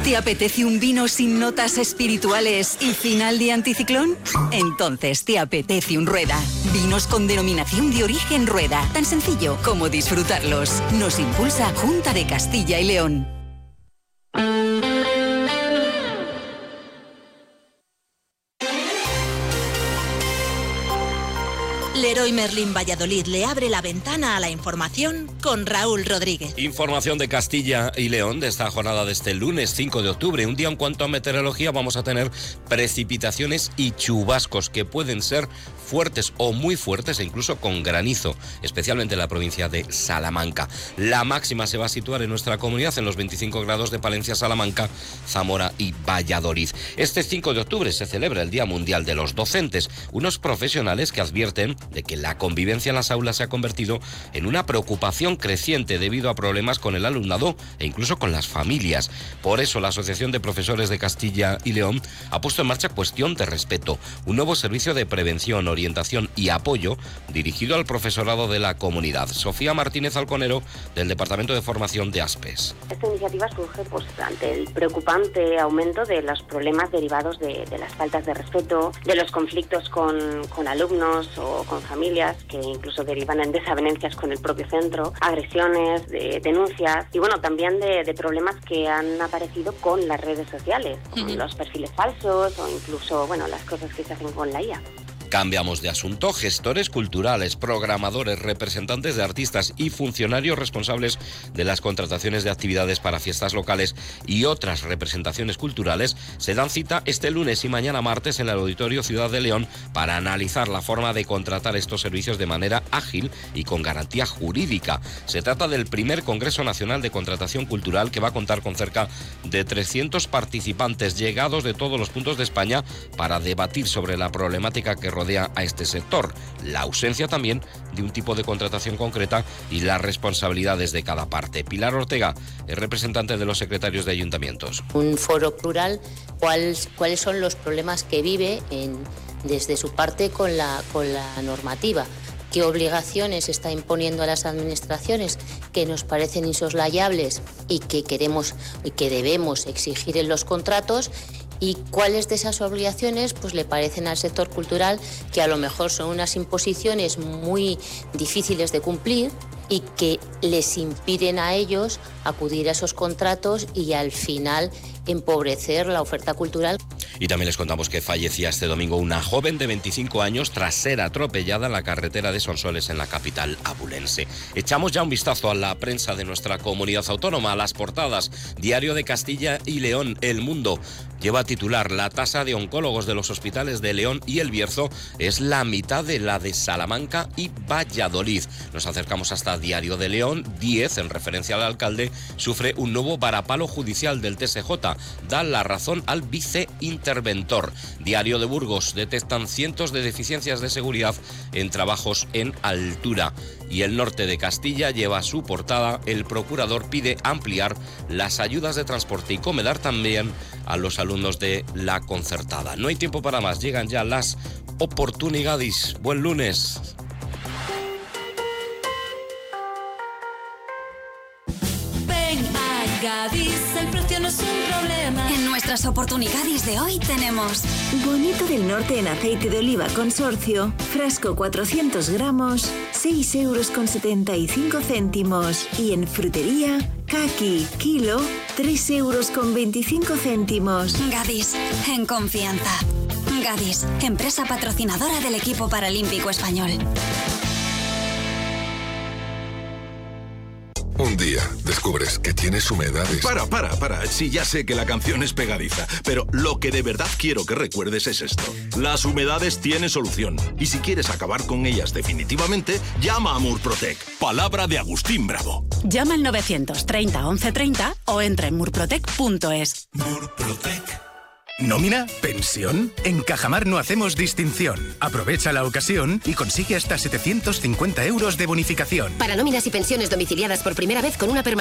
¿Te apetece un vino sin notas espirituales y final de anticiclón? Entonces te apetece un Rueda. Vinos con denominación de origen Rueda. Tan sencillo como disfrutarlos. Nos impulsa Junta de Castilla y León. Leroy Merlin Valladolid le abre la ventana a la información con Raúl Rodríguez. Información de Castilla y León de esta jornada de este lunes 5 de octubre. Un día en cuanto a meteorología vamos a tener precipitaciones y chubascos que pueden ser fuertes o muy fuertes e incluso con granizo, especialmente en la provincia de Salamanca. La máxima se va a situar en nuestra comunidad en los 25 grados de Palencia, Salamanca, Zamora y Valladolid. Este 5 de octubre se celebra el Día Mundial de los Docentes, unos profesionales que advierten de que la convivencia en las aulas se ha convertido en una preocupación creciente debido a problemas con el alumnado e incluso con las familias. Por eso la Asociación de Profesores de Castilla y León ha puesto en marcha Cuestión de Respeto, un nuevo servicio de prevención, orientación y apoyo dirigido al profesorado de la comunidad. Sofía Martínez Alconero, del Departamento de Formación de ASPES. Esta iniciativa surge ante el preocupante aumento de los problemas derivados de las faltas de respeto, de los conflictos con alumnos o con familias que incluso derivan en desavenencias con el propio centro, agresiones, denuncias y también de problemas que han aparecido con las redes sociales, con los perfiles falsos o incluso las cosas que se hacen con la IA. Cambiamos de asunto. Gestores culturales, programadores, representantes de artistas y funcionarios responsables de las contrataciones de actividades para fiestas locales y otras representaciones culturales se dan cita este lunes y mañana martes en el Auditorio Ciudad de León para analizar la forma de contratar estos servicios de manera ágil y con garantía jurídica. Se trata del primer Congreso Nacional de Contratación Cultural que va a contar con cerca de 300 participantes llegados de todos los puntos de España para debatir sobre la problemática que rodea a este sector, la ausencia también de un tipo de contratación concreta y las responsabilidades de cada parte. Pilar Ortega es representante de los secretarios de ayuntamientos. Un foro plural, cuáles son los problemas que vive desde su parte con la normativa. ¿Qué obligaciones está imponiendo a las administraciones que nos parecen insoslayables y que queremos y que debemos exigir en los contratos? ¿Y cuáles de esas obligaciones le parecen al sector cultural que a lo mejor son unas imposiciones muy difíciles de cumplir y que les impiden a ellos acudir a esos contratos y al final empobrecer la oferta cultural? Y también les contamos que fallecía este domingo una joven de 25 años tras ser atropellada en la carretera de Sonsoles en la capital abulense. Echamos ya un vistazo a la prensa de nuestra comunidad autónoma, a las portadas. Diario de Castilla y León, El Mundo, lleva a titular: la tasa de oncólogos de los hospitales de León y El Bierzo es la mitad de la de Salamanca y Valladolid. Nos acercamos hasta Diario de León. 10, en referencia al alcalde, sufre un nuevo varapalo judicial del TSJ. Da la razón al viceinterventor. Diario de Burgos, detectan cientos de deficiencias de seguridad en trabajos en altura. Y El Norte de Castilla lleva a su portada: el procurador pide ampliar las ayudas de transporte y comedor también a los alumnos de la concertada. No hay tiempo para más, llegan ya las oportunidades. Buen lunes. Gadis, el precio no es un problema. En nuestras oportunidades de hoy tenemos Bonito del Norte en aceite de oliva consorcio, frasco 400 gramos, 6,75 €. Y en frutería, caqui, kilo, 3,25 €. Gadis, en confianza. Gadis, empresa patrocinadora del equipo paralímpico español. Un día descubres que tienes humedades. Para. Sí, ya sé que la canción es pegadiza, pero lo que de verdad quiero que recuerdes es esto. Las humedades tienen solución. Y si quieres acabar con ellas definitivamente, llama a Murprotec. Palabra de Agustín Bravo. Llama al 930 1130 o entra en murprotec.es. Murprotec. ¿Nómina? ¿Pensión? En Cajamar no hacemos distinción. Aprovecha la ocasión y consigue hasta 750 € de bonificación. Para nóminas y pensiones domiciliadas por primera vez con una permanencia